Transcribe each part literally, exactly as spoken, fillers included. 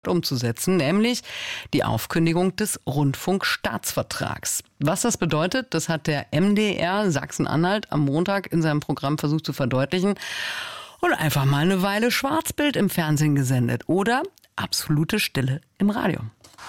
umzusetzen, nämlich die Aufkündigung des Rundfunkstaatsvertrags. Was das bedeutet, das hat der M D R Sachsen-Anhalt am Montag in seinem Programm versucht zu verdeutlichen und einfach mal eine Weile Schwarzbild im Fernsehen gesendet oder absolute Stille im Radio.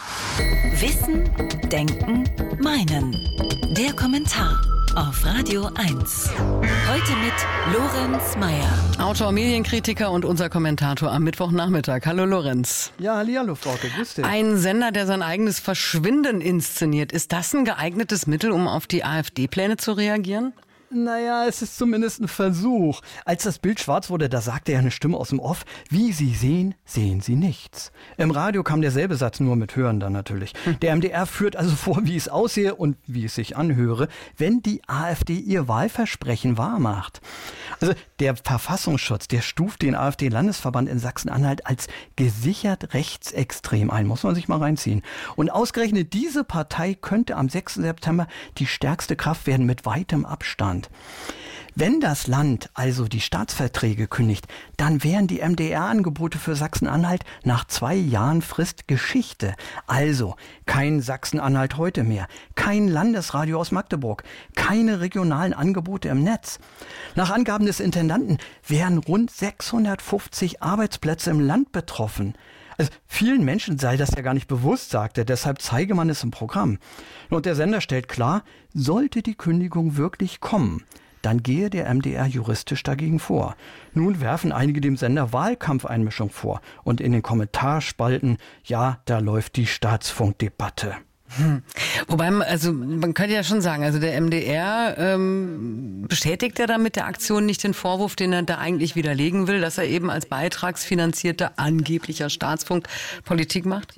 Wissen, Denken, Meinen. Der Kommentar auf Radio eins. Heute mit Lorenz Meyer. Autor, Medienkritiker und unser Kommentator am Mittwochnachmittag. Hallo Lorenz. Ja, hallihallo Frauke, grüß dich. Ein Sender, der sein eigenes Verschwinden inszeniert. Ist das ein geeignetes Mittel, um auf die AfD-Pläne zu reagieren? Naja, es ist zumindest ein Versuch. Als das Bild schwarz wurde, da sagte er eine Stimme aus dem Off: Wie Sie sehen, sehen Sie nichts. Im Radio kam derselbe Satz, nur mit Hören dann natürlich. Der M D R führt also vor, wie es aussehe und wie es sich anhöre, wenn die AfD ihr Wahlversprechen wahrmacht. Also der Verfassungsschutz, der stuft den AfD-Landesverband in Sachsen-Anhalt als gesichert rechtsextrem ein. Muss man sich mal reinziehen. Und ausgerechnet diese Partei könnte am sechsten September die stärkste Kraft werden mit weitem Abstand. Wenn das Land also die Staatsverträge kündigt, dann wären die M D R-Angebote für Sachsen-Anhalt nach zwei Jahren Frist Geschichte. Also kein Sachsen-Anhalt heute mehr, kein Landesradio aus Magdeburg, keine regionalen Angebote im Netz. Nach Angaben des Intendanten wären rund sechshundertfünfzig Arbeitsplätze im Land betroffen. Also vielen Menschen sei das ja gar nicht bewusst, sagt er, deshalb zeige man es im Programm. Und der Sender stellt klar, sollte die Kündigung wirklich kommen, dann gehe der M D R juristisch dagegen vor. Nun werfen einige dem Sender Wahlkampfeinmischung vor. Und in den Kommentarspalten, ja, da läuft die Staatsfunkdebatte. Hm. Wobei, also man könnte ja schon sagen, also der M D R ähm, bestätigt ja damit der Aktion nicht den Vorwurf, den er da eigentlich widerlegen will, dass er eben als beitragsfinanzierter angeblicher Staatsfunk Politik macht?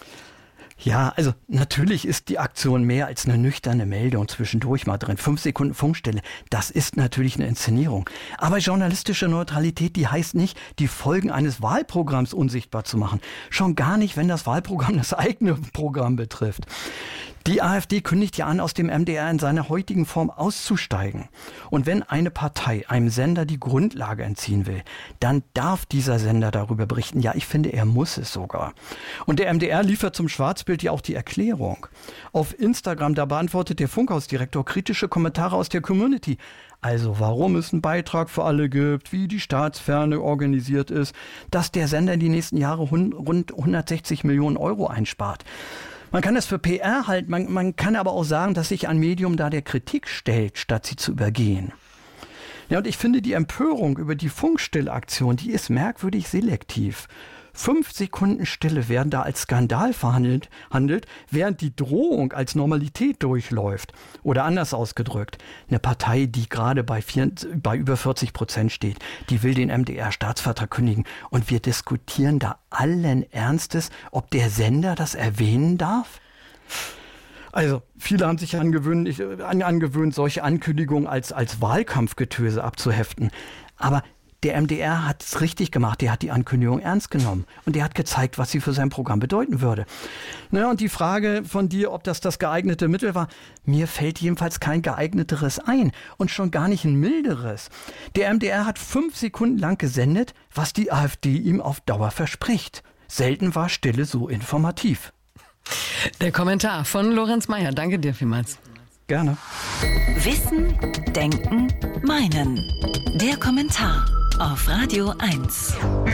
Ja, also natürlich ist die Aktion mehr als eine nüchterne Meldung zwischendurch mal drin. Fünf Sekunden Funkstille, das ist natürlich eine Inszenierung. Aber journalistische Neutralität, die heißt nicht, die Folgen eines Wahlprogramms unsichtbar zu machen. Schon gar nicht, wenn das Wahlprogramm das eigene Programm betrifft. Die AfD kündigt ja an, aus dem M D R in seiner heutigen Form auszusteigen. Und wenn eine Partei einem Sender die Grundlage entziehen will, dann darf dieser Sender darüber berichten. Ja, ich finde, er muss es sogar. Und der M D R liefert zum Schwarzbild ja auch die Erklärung. Auf Instagram, da beantwortet der Funkhausdirektor kritische Kommentare aus der Community. Also warum es einen Beitrag für alle gibt, wie die Staatsferne organisiert ist, dass der Sender in die nächsten Jahre rund hundertsechzig Millionen Euro einspart. Man kann das für P R halten, man, man kann aber auch sagen, dass sich ein Medium da der Kritik stellt, statt sie zu übergehen. Ja, und ich finde, die Empörung über die Funkstillaktion, die ist merkwürdig selektiv. Fünf Sekunden Stille werden da als Skandal verhandelt, handelt, während die Drohung als Normalität durchläuft. Oder anders ausgedrückt, eine Partei, die gerade bei, vier, bei über vierzig Prozent steht, die will den M D R-Staatsvertrag kündigen. Und wir diskutieren da allen Ernstes, ob der Sender das erwähnen darf? Also, viele haben sich angewöhnt, angewöhnt solche Ankündigungen als, als Wahlkampfgetöse abzuheften. Aber der M D R hat es richtig gemacht, der hat die Ankündigung ernst genommen und der hat gezeigt, was sie für sein Programm bedeuten würde. Naja, und die Frage von dir, ob das das geeignete Mittel war, mir fällt jedenfalls kein geeigneteres ein und schon gar nicht ein milderes. Der M D R hat fünf Sekunden lang gesendet, was die AfD ihm auf Dauer verspricht. Selten war Stille so informativ. Der Kommentar von Lorenz Meyer, danke dir vielmals. Gerne. Wissen, Denken, Meinen. Der Kommentar auf Radio eins.